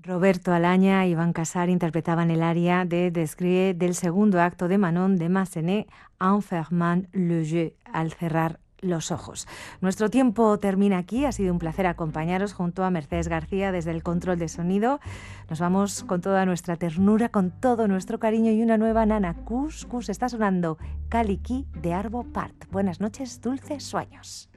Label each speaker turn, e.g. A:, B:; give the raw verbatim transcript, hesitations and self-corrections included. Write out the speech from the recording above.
A: Roberto Alaña y Iván Casar interpretaban el aria de Desgrie del segundo acto de Manon de Massenet, En fermant les yeux, al cerrar los ojos. Nuestro tiempo termina aquí. Ha sido un placer acompañaros junto a Mercedes García desde el control de sonido. Nos vamos con toda nuestra ternura, con todo nuestro cariño y una nueva nana. Cus, cus, está sonando Caliquí de Arvo Part. Buenas noches, dulces sueños.